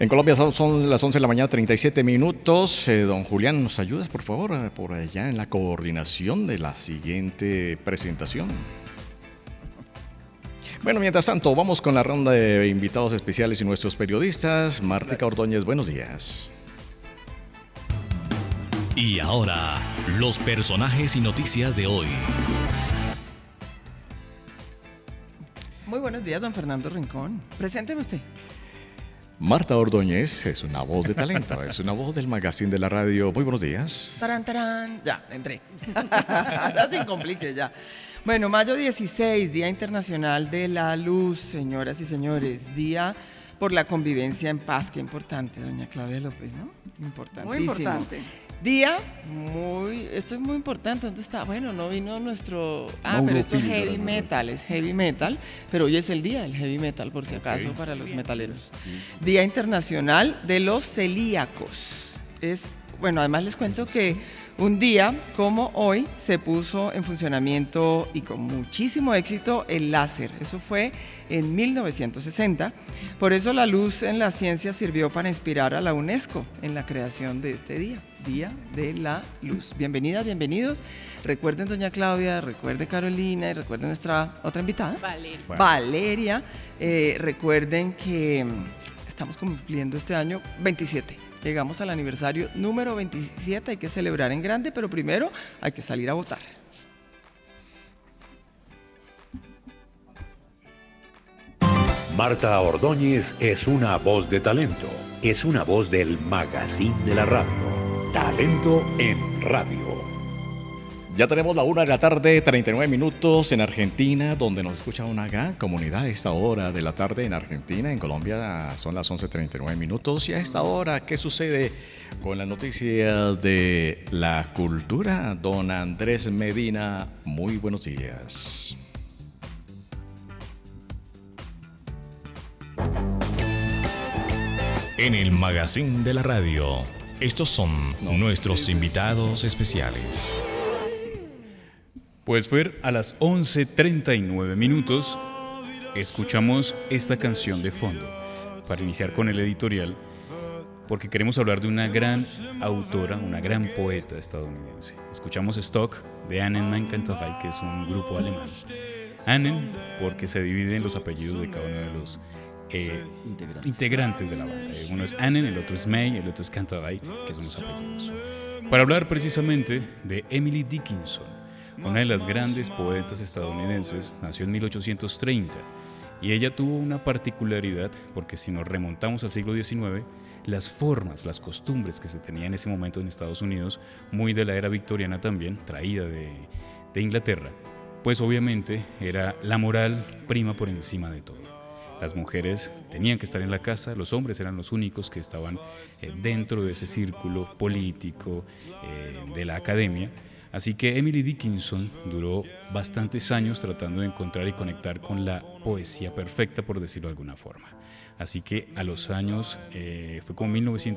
En Colombia son las 11 de la mañana, 37 minutos. Don Julián, ¿nos ayudas, por favor, por allá en la coordinación de la siguiente presentación? Bueno, mientras tanto, vamos con la ronda de invitados especiales y nuestros periodistas. Martica Ordóñez, buenos días. Y ahora, los personajes y noticias de hoy. Muy buenos días, don Fernando Rincón. Presénteme usted. Marta Ordóñez es una voz de talento, es una voz del magazine de la radio. Muy buenos días. Tarán, tarán. Ya, entré. Ya se complique, ya. Bueno, mayo 16, Día Internacional de la Luz, señoras y señores. Día por la convivencia en paz. Qué importante, doña Claudia López, ¿no? Importantísimo. Muy importante. Día esto es muy importante. ¿Dónde está? Bueno, no vino nuestro... Mauro pero esto es Pili, heavy metal, es heavy metal, pero hoy es el día del heavy metal, por si acaso, Ok. para los metaleros. Día Internacional de los Celíacos. Bueno, además les cuento que un día como hoy se puso en funcionamiento y con muchísimo éxito el láser. Eso fue en 1960. Por eso la luz en la ciencia sirvió para inspirar a la UNESCO en la creación de este día, Día de la Luz. Bienvenidas, bienvenidos. Recuerden, doña Claudia, recuerde Carolina y recuerden nuestra otra invitada, Valeria. Bueno. Valeria. Recuerden que estamos cumpliendo este año 27. Llegamos al aniversario número 27, hay que celebrar en grande, pero primero hay que salir a votar. Marta Ordóñez es una voz de talento, es una voz del magazine de la radio. Talento en radio. Ya tenemos la 1 de la tarde, 39 minutos en Argentina, donde nos escucha una gran comunidad a esta hora de la tarde en Argentina. En Colombia son las 11:39 minutos. Y a esta hora, ¿qué sucede con las noticias de la cultura? Don Andrés Medina, muy buenos días. En el magazine de la radio, estos son nuestros invitados especiales. Pues Fer, a las 11:39 minutos escuchamos esta canción de fondo para iniciar con el editorial, porque queremos hablar de una gran autora, una gran poeta estadounidense. Escuchamos Stock de Annenmann Cantabile, que es un grupo alemán. Annen, porque se dividen los apellidos de cada uno de los integrantes de la banda. Uno es Annen, el otro es May, el otro es Cantabile, que son los apellidos. Para hablar precisamente de Emily Dickinson, una de las grandes poetas estadounidenses, nació en 1830 y ella tuvo una particularidad porque si nos remontamos al siglo XIX, las formas, las costumbres que se tenían en ese momento en Estados Unidos, muy de la era victoriana también, traída de Inglaterra, pues obviamente era la moral prima por encima de todo. Las mujeres tenían que estar en la casa, los hombres eran los únicos que estaban dentro de ese círculo político de la academia. Así que Emily Dickinson duró bastantes años tratando de encontrar y conectar con la poesía perfecta, por decirlo de alguna forma. Así que a los años, fue como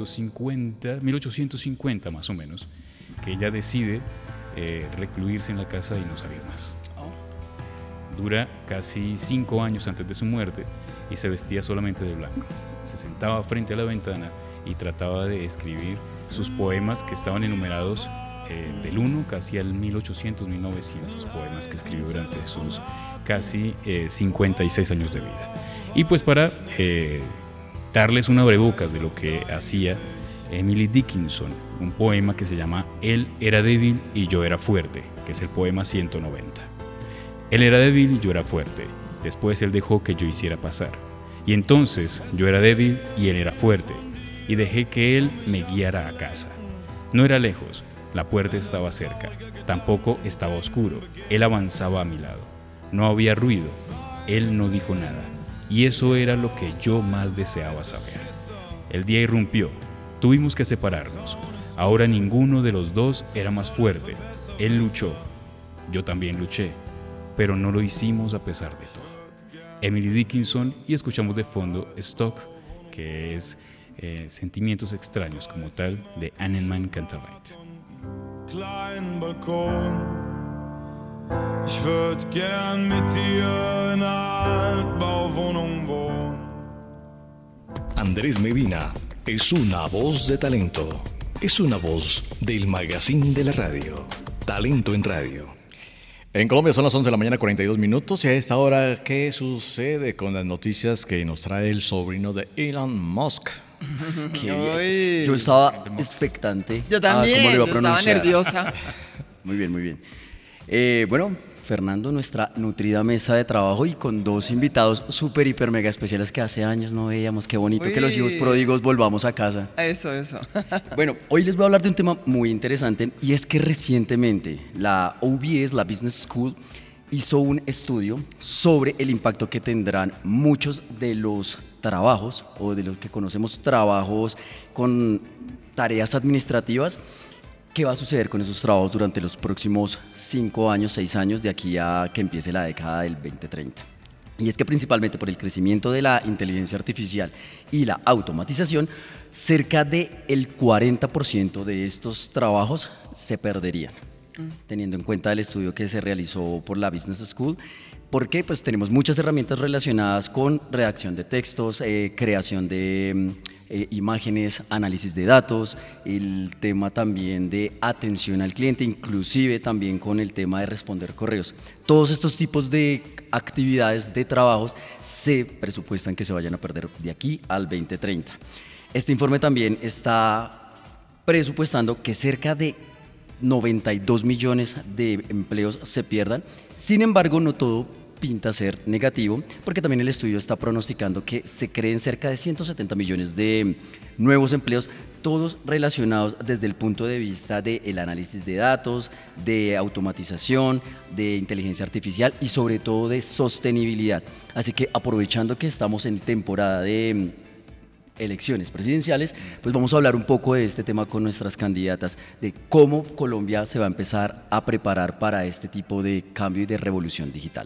1850 más o menos, que ella decide recluirse en la casa y no salir más. Dura casi 5 años antes de su muerte y se vestía solamente de blanco. Se sentaba frente a la ventana y trataba de escribir sus poemas que estaban enumerados del 1 casi al 1800, 1900 poemas que escribió durante sus casi 56 años de vida. Y pues para darles una abrebocas de lo que hacía Emily Dickinson, un poema que se llama Él era débil y yo era fuerte, que es el poema 190. Él era débil y yo era fuerte, después él dejó que yo hiciera pasar. Y entonces yo era débil y él era fuerte, y dejé que él me guiara a casa. No era lejos, la puerta estaba cerca, tampoco estaba oscuro, él avanzaba a mi lado. No había ruido, él no dijo nada, y eso era lo que yo más deseaba saber. El día irrumpió, tuvimos que separarnos. Ahora ninguno de los dos era más fuerte. Él luchó, yo también luché, pero no lo hicimos a pesar de todo. Emily Dickinson, y escuchamos de fondo Stock, que es Sentimientos extraños como tal, de Annenmann Cantabile. Kleinen Balkon. Ich würd gern mit dir in einer Altbauwohnung wohnen. Andrés Medina es una voz de talento. Es una voz del magazine de la radio. Talento en Radio. En Colombia son las 11 de la mañana, 42 minutos. Y a esta hora, ¿qué sucede con las noticias que nos trae el sobrino de Elon Musk? Yo estaba expectante. Yo también, cómo lo iba a yo estaba pronunciar. nerviosa. Muy bien, muy bien. Bueno, Fernando, nuestra nutrida mesa de trabajo y con dos invitados súper, hiper, mega especiales que hace años no veíamos. Qué bonito Uy. que los hijos pródigos volvamos a casa. Eso. Bueno, hoy les voy a hablar de un tema muy interesante y es que recientemente la OBS, la Business School, hizo un estudio sobre el impacto que tendrán muchos de los trabajos o de los que conocemos trabajos con tareas administrativas. ¿Qué va a suceder con esos trabajos durante los próximos 5 años, 6 años de aquí a que empiece la década del 2030? Y es que principalmente por el crecimiento de la inteligencia artificial y la automatización, cerca del 40% de estos trabajos se perderían, teniendo en cuenta el estudio que se realizó por la Business School. Porque pues tenemos muchas herramientas relacionadas con redacción de textos, creación de imágenes, análisis de datos, el tema también de atención al cliente, inclusive también con el tema de responder correos. Todos estos tipos de actividades, de trabajos, se presupuestan que se vayan a perder de aquí al 2030. Este informe también está presupuestando que cerca de 92 millones de empleos se pierdan. Sin embargo, no todo pinta ser negativo, porque también el estudio está pronosticando que se creen cerca de 170 millones de nuevos empleos, todos relacionados desde el punto de vista del análisis de datos, de automatización, de inteligencia artificial y sobre todo de sostenibilidad. Así que aprovechando que estamos en temporada de elecciones presidenciales, pues vamos a hablar un poco de este tema con nuestras candidatas, de cómo Colombia se va a empezar a preparar para este tipo de cambio y de revolución digital.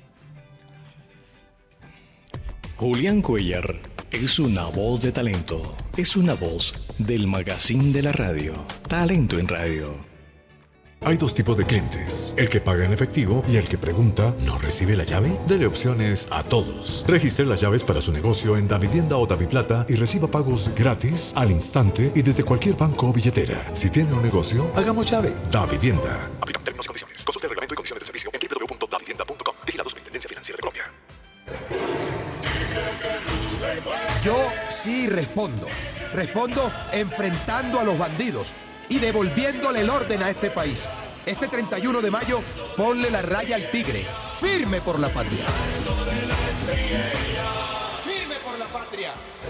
Julián Cuellar es una voz de talento. Es una voz del magazine de la radio. Talento en Radio. Hay dos tipos de clientes, el que paga en efectivo y el que pregunta, ¿no recibe la llave? Dele opciones a todos. Registre las llaves para su negocio en Davivienda o Daviplata y reciba pagos gratis, al instante y desde cualquier banco o billetera. Si tiene un negocio, hagamos llave. Davivienda. Aplican términos y condiciones. Consulte el reglamento y condiciones del servicio en www.davivienda.com. Vigilado Superintendencia Financiera de Colombia. Yo sí respondo. Respondo enfrentando a los bandidos y devolviéndole el orden a este país. Este 31 de mayo, ponle la raya al tigre. Firme por la patria. Firme por la patria.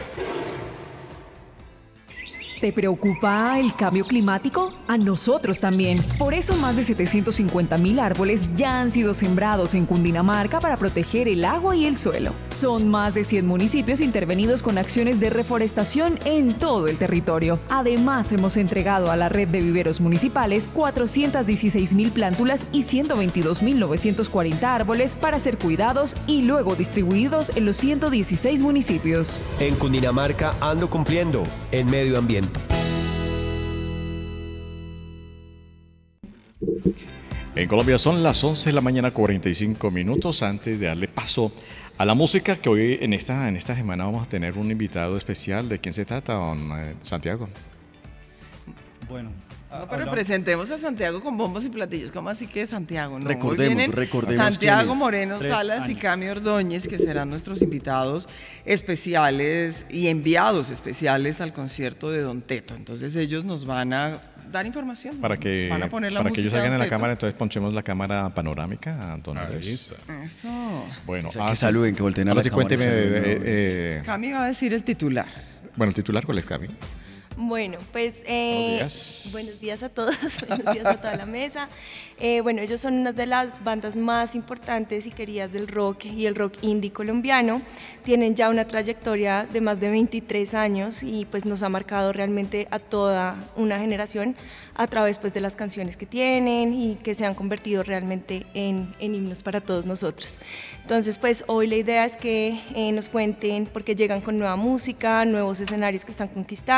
¿Te preocupa el cambio climático? A nosotros también. Por eso más de 750.000 árboles ya han sido sembrados en Cundinamarca para proteger el agua y el suelo. Son más de 100 municipios intervenidos con acciones de reforestación en todo el territorio. Además, hemos entregado a la red de viveros municipales 416.000 plántulas y 122.940 árboles para ser cuidados y luego distribuidos en los 116 municipios. En Cundinamarca ando cumpliendo en medio ambiente. En Colombia son las 11 de la mañana, 45 minutos. Antes de darle paso a la música, que hoy en esta semana vamos a tener un invitado especial. ¿De quién se trata, don Santiago? Bueno, No, pero presentemos a Santiago con bombos y platillos. ¿Cómo así que Santiago? No, Recordemos Santiago quién es. Moreno Salas y Cami Ordóñez, que serán nuestros invitados especiales y enviados especiales al concierto de Don Teto. Entonces ellos nos van a dar información. Para que, van a poner la para que ellos música de hagan en Don la Teto. cámara, entonces ponchemos la cámara panorámica a don Andrés. Ahí está. Eso. Bueno, O sea, que saluden, que volteen a ahora la sí cámara y cuénteme. Cami va a decir el titular. Bueno, el titular, ¿cuál es, Cami? Bueno, pues buenos días a todos, buenos días a toda la mesa. Bueno, ellos son una de las bandas más importantes y queridas del rock y el rock indie colombiano. Tienen ya una trayectoria de más de 23 años y pues nos ha marcado realmente a toda una generación a través pues de las canciones que tienen y que se han convertido realmente en himnos para todos nosotros. Entonces pues hoy la idea es que nos cuenten por qué llegan con nueva música, nuevos escenarios que están conquistando,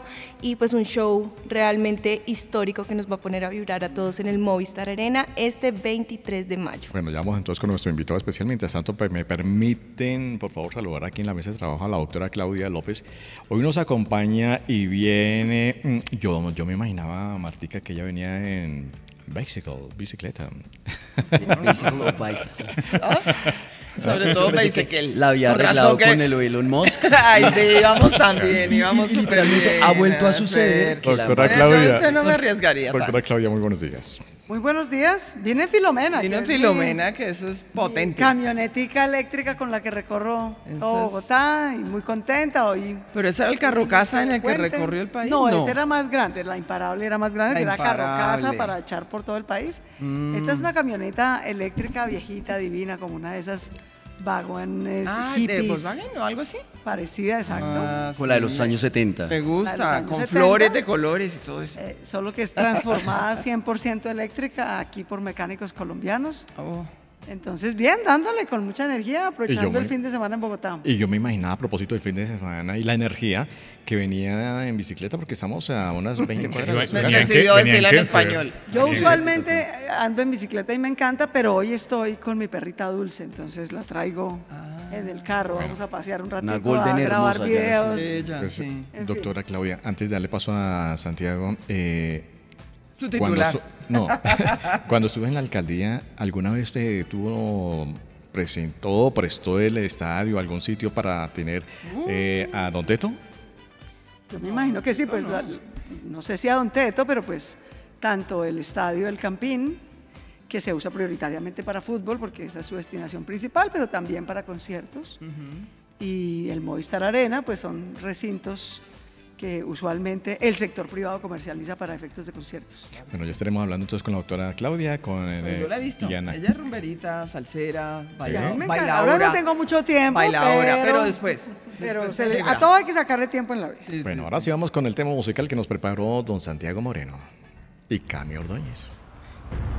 y pues un show realmente histórico que nos va a poner a vibrar a todos en el Movistar Arena este 23 de mayo. Bueno, ya vamos entonces con nuestro invitado especial. Mientras tanto, pues, me permiten, por favor, saludar aquí en la mesa de trabajo a la doctora Claudia López. Hoy nos acompaña y viene, yo me imaginaba, Martica, que ella venía en bicicleta. Bicycle o bicycle. Sobre todo bicycle. La había arreglado con el Elon Musk. Ay, sí, íbamos también, íbamos súper bien. Ha vuelto a suceder. Doctora Claudia. Usted no me arriesgaría. Doctora Claudia, muy buenos días. Muy buenos días. Viene Filomena. Vino Filomena, que eso es potente. Camionetica eléctrica con la que recorro todo Bogotá y muy contenta hoy. Pero ese era el carrocasa en el que recorrió el país. No, ese era más grande, la Imparable era más grande, que era carrocasa Imparable. para echar por todo el país. Esta es una camioneta eléctrica viejita, divina, como una de esas vagones hippies. ¿De Volkswagen o algo así? Parecida, exacto. Con la de los años 70. Me La de los gusta, años con 70. flores de colores y todo eso. Solo que es transformada 100% eléctrica aquí por mecánicos colombianos. Entonces, bien, dándole con mucha energía, aprovechando el fin de semana en Bogotá. Y yo me imaginaba a propósito del fin de semana y la energía que venía en bicicleta porque estamos a unas 20 cuadras de su casa. Decidió decirlo en español. Yo usualmente ando en bicicleta y me encanta, pero hoy estoy con mi perrita Dulce, entonces la traigo en el carro. Vamos a pasear un ratito, golden a grabar hermosa, videos. Pues, doctora Claudia, antes de darle paso a Santiago, su titular. Cuando estuve en la alcaldía, ¿alguna vez prestó el estadio, algún sitio para tener a Don Teto? Yo me imagino que sí, pues no sé si a Don Teto, pero pues tanto el estadio del Campín, que se usa prioritariamente para fútbol, porque esa es su destinación principal, pero también para conciertos. Y el Movistar Arena, pues son recintos que usualmente el sector privado comercializa para efectos de conciertos. Bueno, ya estaremos hablando entonces con la doctora Claudia, con yo la he visto. Diana. Ella es rumberita, salsera, Ahora bailadora. no tengo mucho tiempo, Bailadora, pero después. A todo hay que sacarle tiempo en la vida. Bueno, ahora sí vamos con el tema musical que nos preparó don Santiago Moreno y Cami Ordóñez.